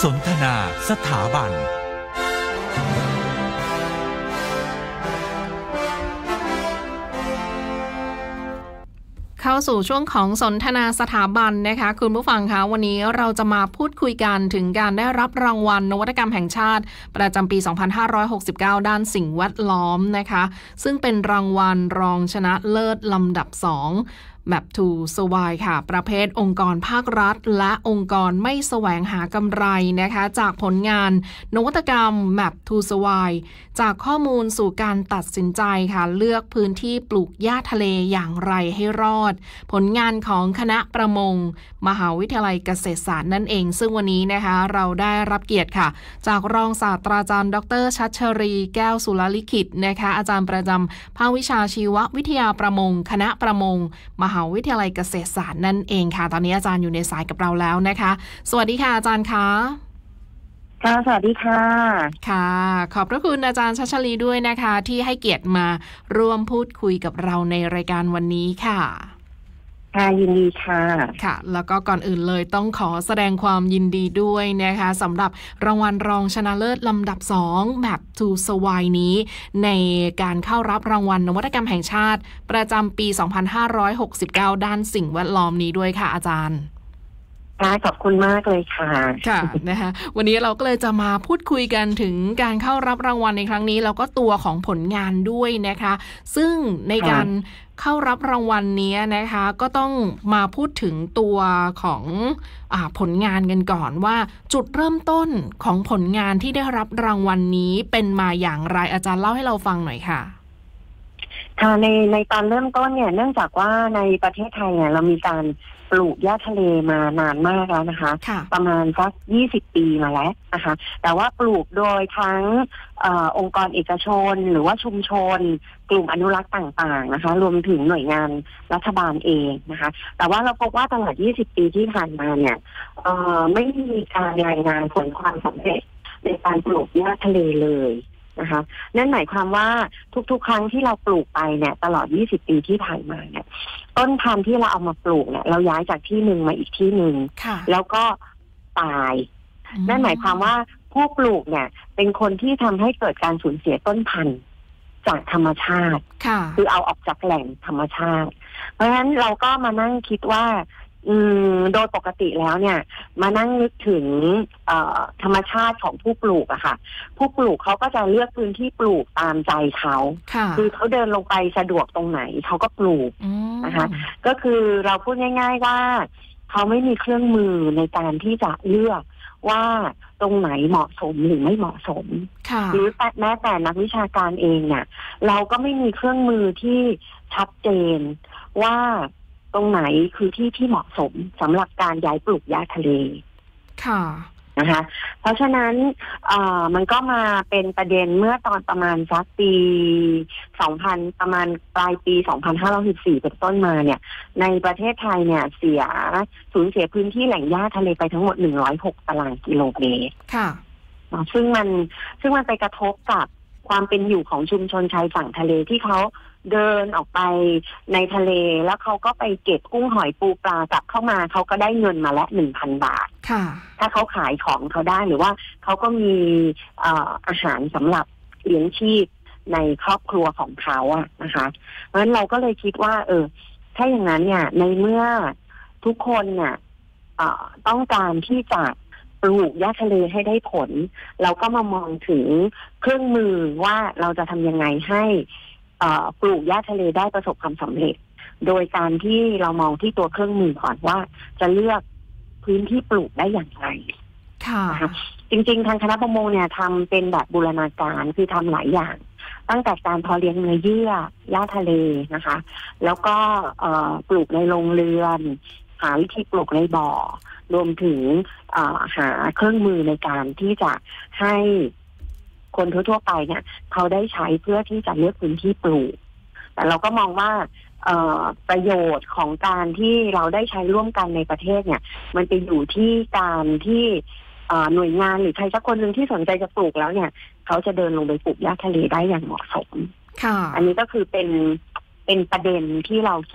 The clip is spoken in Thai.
สนทนาสถาบันเข้าสู่ช่วงของสนทนาสถาบันนะคะคุณผู้ฟังคะวันนี้เราจะมาพูดคุยกันถึงการได้รับรางวัลนวัตกรรมแห่งชาติประจำปี 2569 ด้านสิ่งแวดล้อมนะคะซึ่งเป็นรางวัลรองชนะเลิศลำดับ 2Map to Survive ค่ะประเภทองค์กรภาครัฐและองค์กรไม่แสวงหากำไรนะคะจากผลงานนวัตกรรม Map to Survive จากข้อมูลสู่การตัดสินใจค่ะเลือกพื้นที่ปลูกหญ้าทะเลอย่างไรให้รอดผลงานของคณะประมงมหาวิทยาลัยเกษตรศาสตร์นั่นเองซึ่งวันนี้นะคะเราได้รับเกียรติค่ะจากรองศาสตราจารย์ดร.ชัชรีแก้วสุรลิขิตนะคะอาจารย์ประจำภาควิชาชีววิทยาประมงคณะประมงมหาวิทยาลัยเกษตรศาสตร์นั่นเองค่ะตอนนี้อาจารย์อยู่ในสายกับเราแล้วนะคะสวัสดีค่ะอาจารย์คะค่ะสวัสดีค่ะค่ะขอบพระคุณอาจารย์ชัชรีด้วยนะคะที่ให้เกียรติมาร่วมพูดคุยกับเราในรายการวันนี้ค่ะค่ะยินดีค่ะค่ะแล้วก็ก่อนอื่นเลยต้องขอแสดงความยินดีด้วยนะคะสำหรับรางวัลรองชนะเลิศลำดับ 2 Map to Survive นี้ในการเข้ารับรางวัลนวัตกรรมแห่งชาติประจำปี 2569 ด้านสิ่งแวดล้อมนี้ด้วยค่ะอาจารย์ขอบคุณมากเลยค่ะค่ะนะคะวันนี้เราก็เลยจะมาพูดคุยกันถึงการเข้ารับรางวัลในครั้งนี้แล้วก็ตัวของผลงานด้วยนะคะซึ่งในการเข้ารับรางวัลนี้นะคะก็ต้องมาพูดถึงตัวของผลงานกันก่อนว่าจุดเริ่มต้นของผลงานที่ได้รับรางวัลนี้เป็นมาอย่างไรอาจารย์เล่าให้เราฟังหน่อยค่ะค่ะในตอนเริ่มต้นเนี่ยเนื่องจากว่าในประเทศไทยเนี่ยเรามีการปลูกหญ้าทะเลมานานมากแล้วนะคะประมาณสัก20 ปีมาแล้วนะคะแต่ว่าปลูกโดยทั้งองค์กรเอกชนหรือว่าชุมชนกลุ่มอนุรักษ์ต่างๆนะคะรวมถึงหน่วยงานรัฐบาลเองนะคะแต่ว่าเราพบว่าตลอด20 ปีที่ผ่านมาเนี่ยไม่มีการรายงานผลความสำเร็จในการปลูกหญ้าทะเลเลยนะคะนั่นหมายความว่าทุกๆครั้งที่เราปลูกไปเนี่ยตลอด20 ปีที่ผ่านมาเนี่ยต้นพันธุ์ที่เราเอามาปลูกเนี่ยเราย้ายจากที่หนึ่งมาอีกที่หนึ่งแล้วก็ตายนั่นหมายความว่าผู้ปลูกเนี่ยเป็นคนที่ทำให้เกิดการสูญเสียต้นพันธุ์จากธรรมชาติคือเอาออกจากแหล่งธรรมชาติเพราะฉะนั้นเราก็มานั่งคิดว่าโดยปกติแล้วเนี่ยมานั่งนึกถึงธรรมชาติของผู้ปลูกอะค่ะผู้ปลูกเขาก็จะเลือกพื้นที่ปลูกตามใจเขาคือเขาเดินลงไปสะดวกตรงไหนเขาก็ปลูกนะคะก็คือเราพูดง่ายๆว่าเขาไม่มีเครื่องมือในการที่จะเลือกว่าตรงไหนเหมาะสมหรือไม่เหมาะสมหรือแม้แต่นักวิชาการเองเนี่ยเราก็ไม่มีเครื่องมือที่ชัดเจนว่าตรงไหนคือที่เหมาะสมสำหรับการย้ายปลูกหญ้าทะเลค่ะนะคะเพราะฉะนั้นมันก็มาเป็นประเด็นเมื่อตอนประมาณสักปี2000ประมาณปลายปี2514เป็นต้นมาเนี่ยในประเทศไทยเนี่ยสูญเสียพื้นที่แหล่งหญ้าทะเลไปทั้งหมด106 ตารางกิโลเมตรค่ะซึ่งมันไปกระทบกับความเป็นอยู่ของชุมชนชายฝั่งทะเลที่เขาเดินออกไปในทะเลแล้วเขาก็ไปเก็บกุ้งหอยปูปลากลับเข้ามาเขาก็ได้เงินมาละ 1,000 บาทถ้าเขาขายของเขาได้หรือว่าเขาก็มีอาหารสำหรับเลี้ยงชีพในครอบครัวของเขาอะนะคะเพราะฉะนั้นเราก็เลยคิดว่าถ้าอย่างนั้นเนี่ยในเมื่อทุกคนเนี่ยต้องการที่จะปลูกหญ้าทะเลให้ได้ผลเราก็มามองถึงเครื่องมือว่าเราจะทำยังไงให้ปลูกหญ้าทะเลได้ประสบความสำเร็จโดยการที่เรามองที่ตัวเครื่องมือก่อนว่าจะเลือกพื้นที่ปลูกได้อย่างไรค่ะจริงๆทางคณะประมงเนี่ยทำเป็นแบบบูรณาการคือทำหลายอย่างตั้งแต่การเพาะเลี้ยงเนื้อเยื่อหญ้าทะเลนะคะแล้วก็ปลูกในโรงเรือนหาวิธีปลูกในบ่อรวมถึงหาเครื่องมือในการที่จะให้คนทั่วๆไปเนี่ยเขาได้ใช้เพื่อที่จะเลือกพื้นที่ปลูกแต่เราก็มองว่าประโยชน์ของการที่เราได้ใช้ร่วมกันในประเทศเนี่ยมันไปอยู่ที่การที่หน่วยงานหรือใครสักคนหนึ่งที่สนใจจะปลูกแล้วเนี่ยเขาจะเดินลงไปปลูกหญ้าทะเลได้อย่างเหมาะสมอันนี้ก็คือเป็นประเด็นที่เรา